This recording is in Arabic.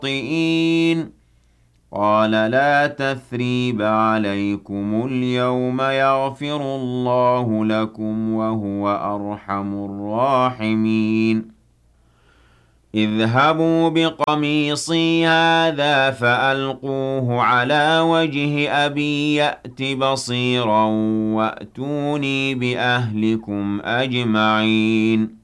خاطئين قال لا تثريب عليكم اليوم يغفر الله لكم وهو أرحم الراحمين اذهبوا بقميصي هذا فألقوه على وجه أبي يأت بصيرا وأتوني بأهلكم أجمعين